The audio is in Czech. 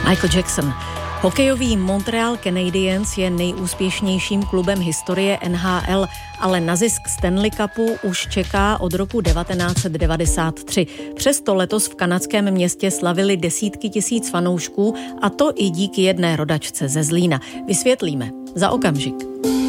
Michael Jackson. Hokejový Montreal Canadiens je nejúspěšnějším klubem historie NHL, ale na zisk Stanley Cupu už čeká od roku 1993. Přesto letos v kanadském městě slavili desítky tisíc fanoušků, a to i díky jedné rodačce ze Zlína. Vysvětlíme za okamžik.